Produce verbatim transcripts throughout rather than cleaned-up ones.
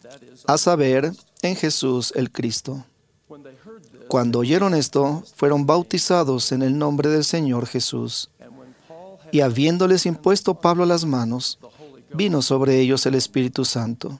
a saber, en Jesús el Cristo. Cuando oyeron esto, fueron bautizados en el nombre del Señor Jesús. Y habiéndoles impuesto Pablo las manos, vino sobre ellos el Espíritu Santo.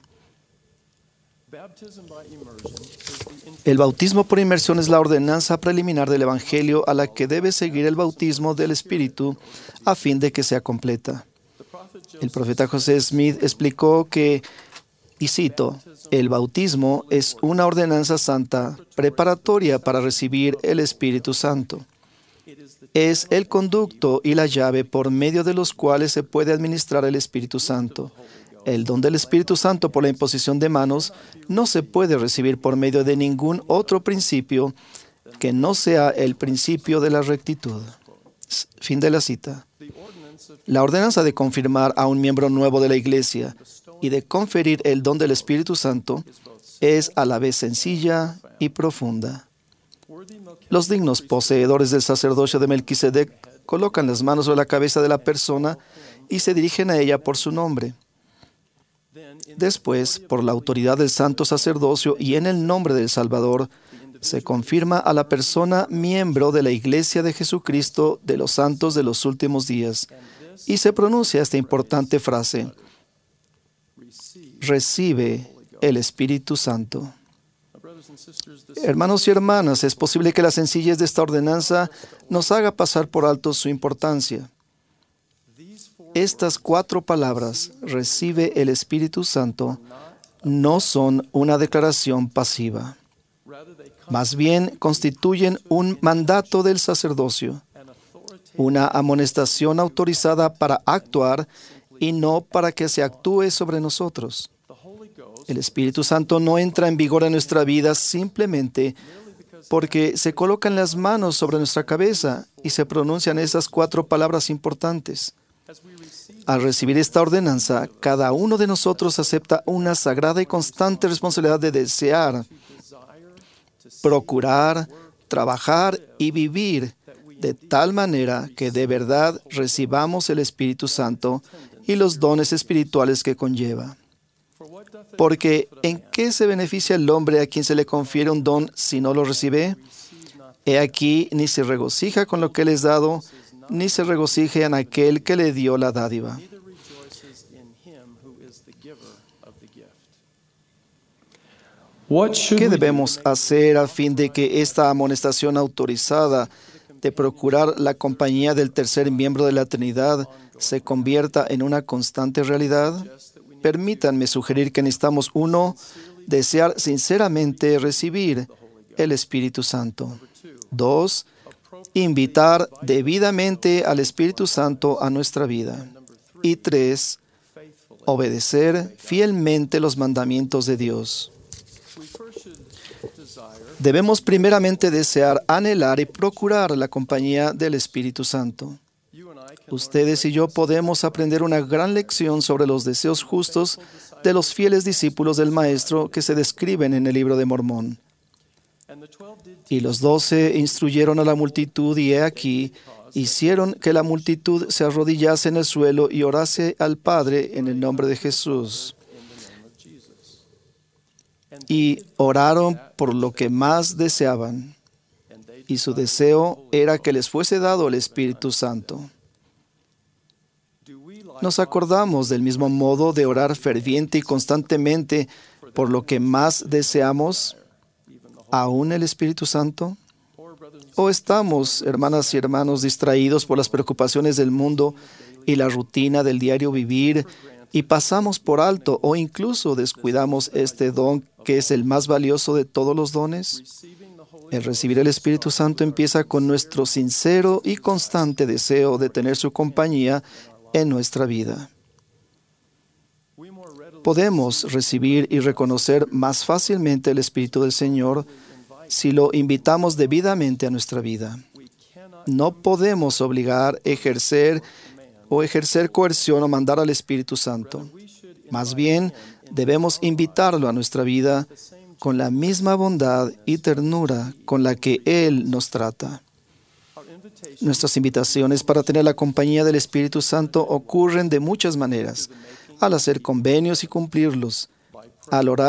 El bautismo por inmersión es la ordenanza preliminar del Evangelio a la que debe seguir el bautismo del Espíritu a fin de que sea completa. El profeta José Smith explicó que, y cito, el bautismo es una ordenanza santa preparatoria para recibir el Espíritu Santo. Es el conducto y la llave por medio de los cuales se puede administrar el Espíritu Santo. El don del Espíritu Santo por la imposición de manos no se puede recibir por medio de ningún otro principio que no sea el principio de la rectitud. Fin de la cita. La ordenanza de confirmar a un miembro nuevo de la Iglesia y de conferir el don del Espíritu Santo es a la vez sencilla y profunda. Los dignos poseedores del sacerdocio de Melquisedec colocan las manos sobre la cabeza de la persona y se dirigen a ella por su nombre. Después, por la autoridad del santo sacerdocio y en el nombre del Salvador, se confirma a la persona miembro de la Iglesia de Jesucristo de los santos de los últimos días y se pronuncia esta importante frase: recibe el Espíritu Santo. Hermanos y hermanas, es posible que la sencillez de esta ordenanza nos haga pasar por alto su importancia. Estas cuatro palabras, recibe el Espíritu Santo, no son una declaración pasiva. Más bien constituyen un mandato del sacerdocio, una amonestación autorizada para actuar y no para que se actúe sobre nosotros. El Espíritu Santo no entra en vigor en nuestra vida simplemente porque se colocan las manos sobre nuestra cabeza y se pronuncian esas cuatro palabras importantes. Al recibir esta ordenanza, cada uno de nosotros acepta una sagrada y constante responsabilidad de desear, procurar, trabajar y vivir de tal manera que de verdad recibamos el Espíritu Santo y los dones espirituales que conlleva. Porque, ¿en qué se beneficia el hombre a quien se le confiere un don si no lo recibe? He aquí, ni se regocija con lo que le es dado, ni se regocija en aquel que le dio la dádiva. ¿Qué debemos hacer a fin de que esta amonestación autorizada de procurar la compañía del tercer miembro de la Trinidad se convierta en una constante realidad? Permítanme sugerir que necesitamos, uno, desear sinceramente recibir el Espíritu Santo. Dos, invitar debidamente al Espíritu Santo a nuestra vida. Y tres, obedecer fielmente los mandamientos de Dios. Debemos primeramente desear, anhelar y procurar la compañía del Espíritu Santo. Ustedes y yo podemos aprender una gran lección sobre los deseos justos de los fieles discípulos del Maestro que se describen en el libro de Mormón. Y los doce instruyeron a la multitud y he aquí, hicieron que la multitud se arrodillase en el suelo y orase al Padre en el nombre de Jesús. Y oraron por lo que más deseaban. Y su deseo era que les fuese dado el Espíritu Santo. ¿Nos acordamos del mismo modo de orar ferviente y constantemente por lo que más deseamos, aún el Espíritu Santo? ¿O estamos, hermanas y hermanos, distraídos por las preocupaciones del mundo y la rutina del diario vivir y pasamos por alto o incluso descuidamos este don que es el más valioso de todos los dones? El recibir el Espíritu Santo empieza con nuestro sincero y constante deseo de tener su compañía en nuestra vida. Podemos recibir y reconocer más fácilmente el Espíritu del Señor si lo invitamos debidamente a nuestra vida. No podemos obligar, ejercer o ejercer coerción o mandar al Espíritu Santo. Más bien, debemos invitarlo a nuestra vida con la misma bondad y ternura con la que Él nos trata. Nuestras invitaciones para tener la compañía del Espíritu Santo ocurren de muchas maneras: al hacer convenios y cumplirlos, al orar